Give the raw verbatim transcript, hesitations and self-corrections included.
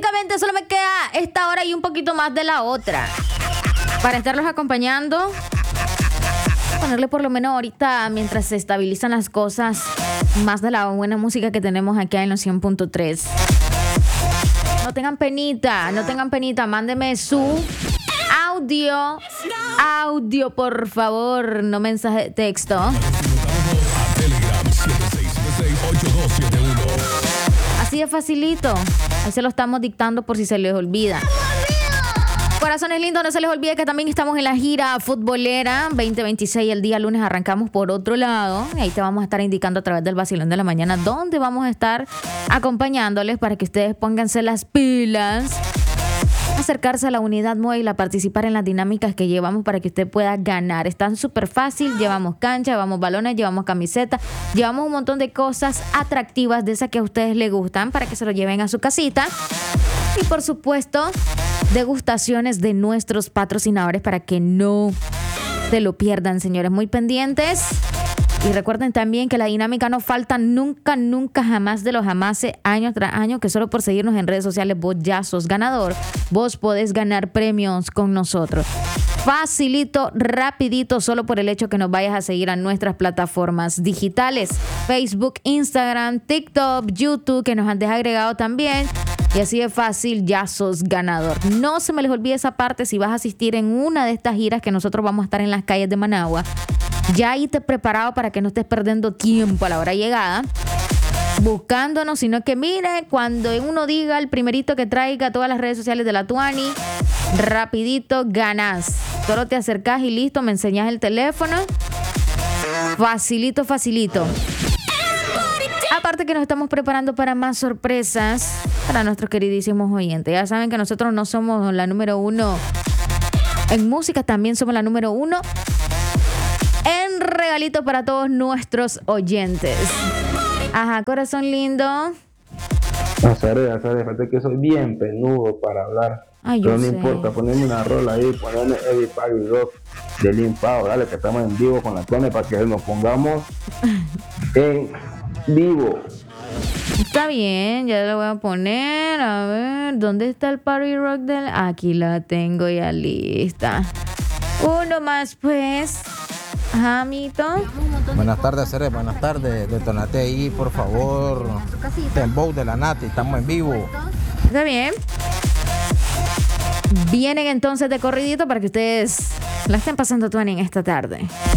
prácticamente solo me queda esta hora y un poquito más de la otra para estarlos acompañando. Ponerle por lo menos ahorita, mientras se estabilizan las cosas, más de la buena música que tenemos aquí en los cien punto tres. No tengan penita, no tengan penita. Mándeme su audio, audio, por favor, no mensaje de texto. Así de facilito. Ahí se lo estamos dictando por si se les olvida. Corazones lindos, no se les olvide que también estamos en la gira futbolera veinte veintiséis. El día lunes arrancamos por otro lado. Y ahí te vamos a estar indicando a través del vacilón de la mañana dónde vamos a estar acompañándoles para que ustedes pónganse las pilas, acercarse a la unidad móvil, a participar en las dinámicas que llevamos para que usted pueda ganar. Están súper fácil. Llevamos cancha, llevamos balones, llevamos camisetas, llevamos un montón de cosas atractivas de esas que a ustedes les gustan para que se lo lleven a su casita. Y por supuesto, degustaciones de nuestros patrocinadores para que no se lo pierdan, señores. Muy pendientes. Y recuerden también que la dinámica no falta nunca, nunca, jamás de los jamases, año tras año, que solo por seguirnos en redes sociales vos ya sos ganador. Vos podés ganar premios con nosotros. Facilito, rapidito, solo por el hecho que nos vayas a seguir a nuestras plataformas digitales. Facebook, Instagram, TikTok, YouTube, que nos han agregado también. Y así de fácil, ya sos ganador. No se me les olvide esa parte si vas a asistir en una de estas giras que nosotros vamos a estar en las calles de Managua. Ya ahí te preparado para que no estés perdiendo tiempo a la hora llegada buscándonos, sino que mire, cuando uno diga el primerito que traiga todas las redes sociales de la Tuani, rapidito ganás. Solo te acercás y listo, me enseñás el teléfono. Facilito, facilito. Aparte que nos estamos preparando para más sorpresas para nuestros queridísimos oyentes. Ya saben que nosotros no somos la número uno en música, también somos la número uno en regalitos para todos nuestros oyentes. Ajá, corazón lindo. Azaré, Azaré, fíjate que soy bien penudo para hablar. Ay, pero yo no sé. importa, ponerme una rola ahí, ponerme Eddie Party Rock de Lin Pao, dale, que estamos en vivo con la Tone para que nos pongamos en vivo. Está bien, ya lo voy a poner. A ver, ¿dónde está el Party Rock del...? Aquí la tengo ya lista. Uno más, pues. Ajá, amito. Buenas tardes, Cere, buenas tardes. Detonate ahí, por favor. Dembow de la Nati, estamos en vivo. Está bien. Vienen entonces de corridito para que ustedes la estén pasando tuani en esta tarde.